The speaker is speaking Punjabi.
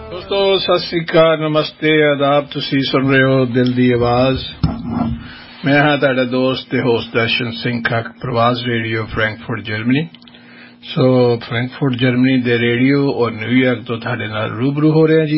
ਦੋਸਤੋ ਸਤਿ ਸ੍ਰੀ ਅਕਾਲ, ਨਮਸਤੇ, ਆਦਾਬ। ਤੁਸੀਂ ਸੁਣ ਰਹੇ ਹੋ ਦਿਲ ਦੀ ਆਵਾਜ਼। ਮੈਂ ਹਾਂ ਤੁਹਾਡਾ ਦੋਸਤ ਤੇ ਹੋਸਟ ਦਰਸ਼ਨ ਸਿੰਘ ਖੱਕ, ਪ੍ਰਵਾਸ ਰੇਡੀਓ ਫਰੈਂਕਫਰਟ ਜਰਮਨੀ। ਸੋ ਫਰੈਂਕਫਰਟ ਜਰਮਨੀ ਦੇ ਰੇਡੀਓ ਔਰ ਨਿਊਯਾਰਕ ਤੋਂ ਤੁਹਾਡੇ ਨਾਲ ਰੂਬਰੂ ਹੋ ਰਿਹਾ ਜੀ।